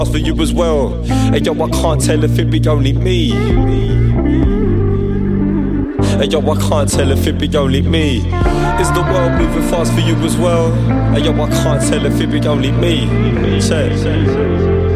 for you as well. Hey yo, I can't tell if it be only me. Hey yo, I can't tell if it be only me. Is the world moving fast for you as well? Hey yo, I can't tell if it be only me. Check.